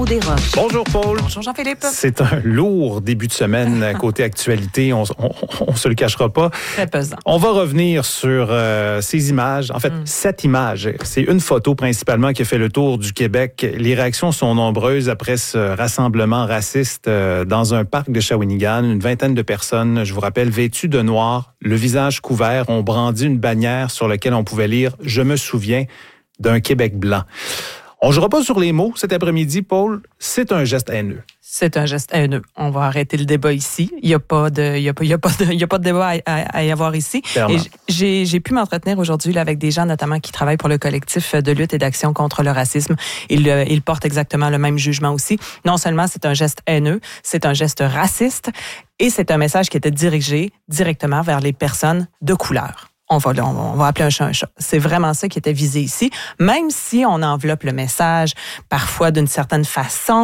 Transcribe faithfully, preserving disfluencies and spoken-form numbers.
Des Roches. Bonjour Paul. Bonjour Jean-Philippe. C'est un lourd début de semaine côté actualité, on, on, on se le cachera pas. Très pesant. On va revenir sur euh, ces images, en fait, mm. cette image. C'est une photo principalement qui a fait le tour du Québec. Les réactions sont nombreuses après ce rassemblement raciste euh, dans un parc de Shawinigan. Une vingtaine de personnes, je vous rappelle, vêtues de noir, le visage couvert, ont brandi une bannière sur laquelle on pouvait lire « Je me souviens d'un Québec blanc ». On ne jouera pas sur les mots cet après-midi, Paul. C'est un geste haineux. C'est un geste haineux. On va arrêter le débat ici. Il n'y a pas de, il y a pas, il y a pas de, il y a pas de débat à, à, à y avoir ici. Clairement. Et j'ai, j'ai pu m'entretenir aujourd'hui là, avec des gens notamment qui travaillent pour le collectif de lutte et d'action contre le racisme. Ils, ils portent exactement le même jugement aussi. Non seulement c'est un geste haineux, c'est un geste raciste et c'est un message qui était dirigé directement vers les personnes de couleur. On va, on va appeler un chat un chat. C'est vraiment ça qui était visé ici. Même si on enveloppe le message parfois d'une certaine façon,